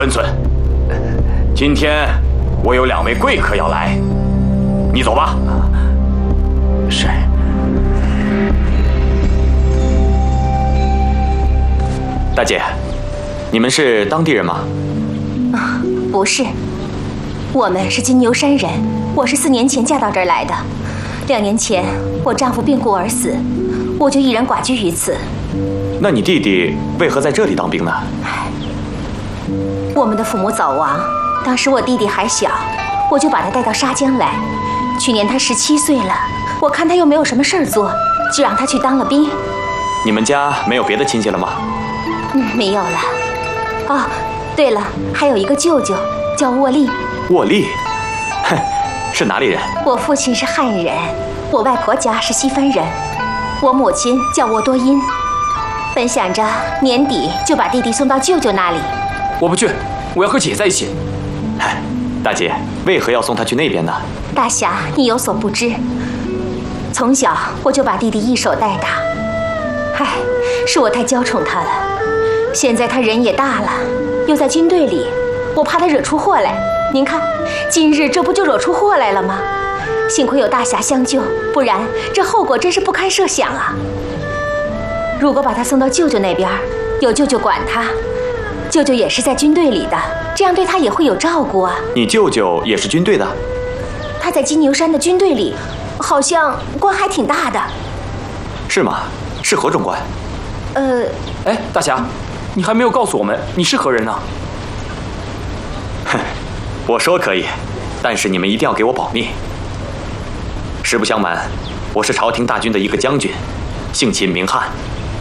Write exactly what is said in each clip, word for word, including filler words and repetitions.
温存，今天我有两位贵客要来，你走吧。 是。 大姐，你们是当地人吗？ 啊，不是，我们是金牛山人。我是四年前嫁到这儿来的。两年前我丈夫病故而死，我就一人寡居于此。 那你弟弟为何在这里当兵呢？ 我们的父母早亡，当时我弟弟还小，我就把他带到沙江来。去年他十七岁了，我看他又没有什么事儿做，就让他去当了兵。 你们家没有别的亲戚了吗？ 嗯，没有了。哦，对了，还有一个舅舅叫沃利。 沃利，哼，是哪里人？ 我父亲是汉人，我外婆家是西番人，我母亲叫沃多因。本想着年底就把弟弟送到舅舅那里。 我不去，我要和姐在一起。 哎，大姐，为何要送他去那边呢？ 大侠，你有所不知，从小我就把弟弟一手带大。唉，是我太娇宠他了。现在他人也大了，又在军队里，我怕他惹出祸来。您看，今日这不就惹出祸来了吗？幸亏有大侠相救，不然这后果真是不堪设想啊！如果把他送到舅舅那边，有舅舅管他，舅舅也是在军队里的，这样对他也会有照顾啊。 你舅舅也是军队的？ 他在金牛山的军队里，好像官还挺大的。 是吗？是何种官？ 呃， 哎，大侠，你还没有告诉我们你是何人呢？ 哼，我说可以，但是你们一定要给我保密。实不相瞒，我是朝廷大军的一个将军，姓秦名汉。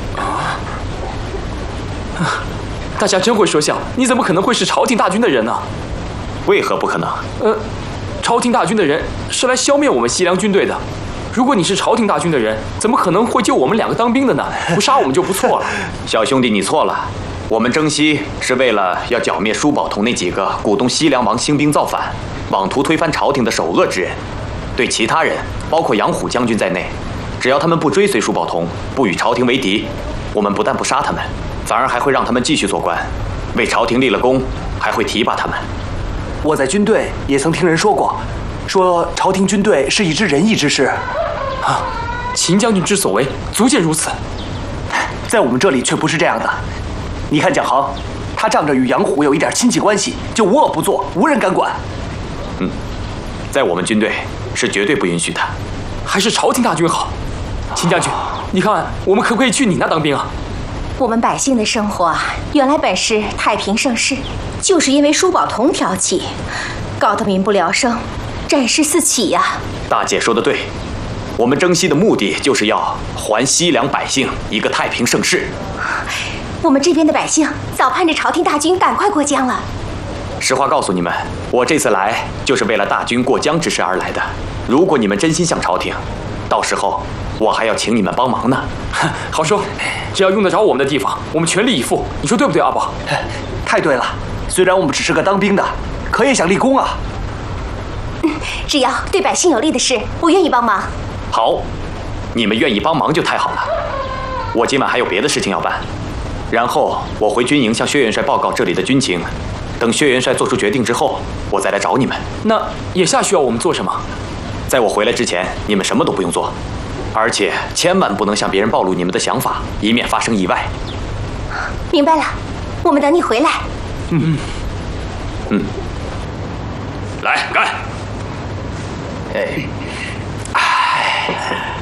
大侠真会说笑，你怎么可能会是朝廷大军的人呢？ 为何不可能？ 呃，朝廷大军的人是来消灭我们西凉军队的。如果你是朝廷大军的人，怎么可能会救我们两个当兵的呢？不杀我们就不错了。 小兄弟，你错了。我们征西是为了要剿灭舒宝同那几个鼓动西凉王兴兵造反、妄图推翻朝廷的首恶之人。对其他人，包括杨虎将军在内，只要他们不追随舒宝同，不与朝廷为敌，我们不但不杀他们，反而还会让他们继续做官，为朝廷立了功，还会提拔他们。 我在军队也曾听人说过，说朝廷军队是一支仁义之师。 啊，秦将军之所为，足见如此。 在我们这里却不是这样的。你看蒋航，他仗着与杨虎有一点亲戚关系，就无恶不作，无人敢管。 嗯，在我们军队是绝对不允许的。 还是朝廷大军好。秦将军，你看我们可不可以去你那当兵啊？ 我们百姓的生活原来本是太平盛世，就是因为舒宝同挑起，搞得民不聊生，战事四起呀、啊。 大姐说得对，我们征西的目的就是要还西凉百姓一个太平盛世。 我们这边的百姓早盼着朝廷大军赶快过江了。 实话告诉你们，我这次来就是为了大军过江之事而来的。如果你们真心向朝廷，到时候我还要请你们帮忙呢。 好说，只要用得着我们的地方，我们全力以赴。你说对不对，阿宝？ 太对了。虽然我们只是个当兵的，可也想立功啊。 只要对百姓有利的事，我愿意帮忙。 好，你们愿意帮忙就太好了。我今晚还有别的事情要办，然后我回军营向薛元帅报告这里的军情。等薛元帅做出决定之后，我再来找你们。 那眼下需要我们做什么？ 在我回来之前，你们什么都不用做，而且千万不能向别人暴露你们的想法，以免发生意外。 明白了，我们等你回来。 嗯嗯嗯， 来干！ 哎， 哎，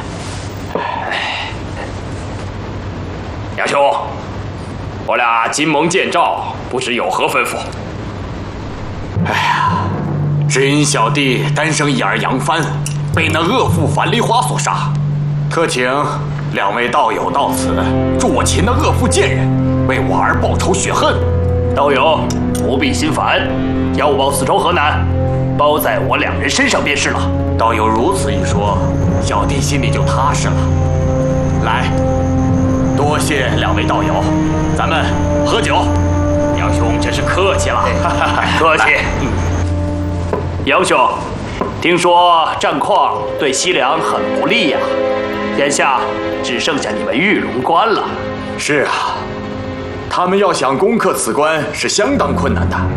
杨兄，我俩金盟建诏，不知有何吩咐？ 哎呀，只因小弟单生一儿杨帆被那恶妇樊梨花所杀，特请两位道友到此助我擒那恶妇贱人，为我儿报仇雪恨。 道友不必心烦，要报此仇何难？包在我两人身上便是了。 道友如此一说，小弟心里就踏实了。来，多谢两位道友，咱们喝酒。 杨兄真是客气了，客气。杨兄，听说战况对西凉很不利呀、啊，眼下只剩下你们玉龙关了。 是啊， 他们要想攻克此关是相当困难的。